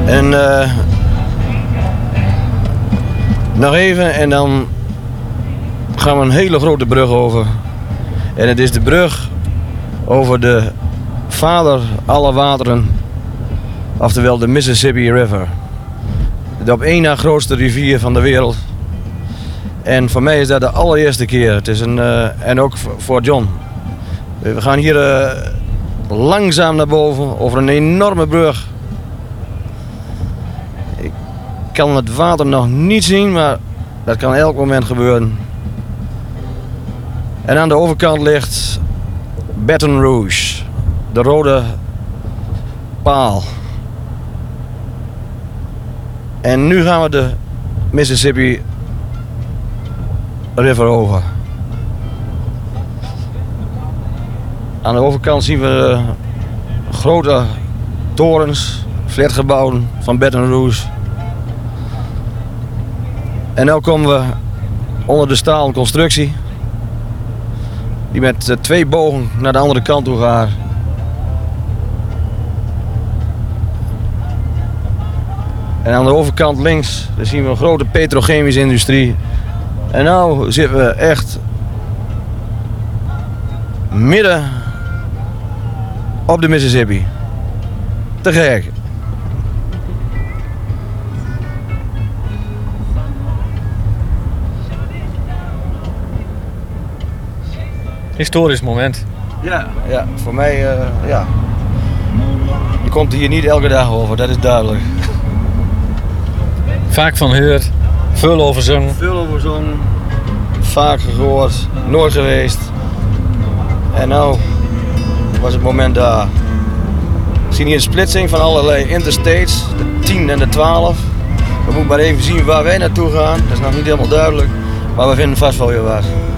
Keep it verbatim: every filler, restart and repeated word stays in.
En uh, nog even en dan gaan we een hele grote brug over. En het is de brug over de vader aller wateren, oftewel de Mississippi River. De op één na grootste rivier van de wereld. En voor mij is dat de allereerste keer. Het is een, uh, en ook voor John. We gaan hier uh, langzaam naar boven over een enorme brug. Ik kan het water nog niet zien, maar dat kan elk moment gebeuren. En aan de overkant ligt Baton Rouge, de rode paal. En nu gaan we de Mississippi River over. Aan de overkant zien we grote torens, flatgebouwen van Baton Rouge. En nu komen we onder de stalen constructie, die met twee bogen naar de andere kant toe gaat. En aan de overkant links daar zien we een grote petrochemische industrie. En nu zitten we echt midden op de Mississippi. Te gek. Historisch moment. Ja, ja, voor mij, uh, ja. Je komt hier niet elke dag over, dat is duidelijk. Vaak van gehoord, veel over zongen. Veel over zongen, vaak gehoord, nooit geweest. En nou was het moment daar. We zien hier een splitsing van allerlei interstates, de tien en de twaalf. We moeten maar even zien waar wij naartoe gaan, dat is nog niet helemaal duidelijk. Maar we vinden vast wel weer wat.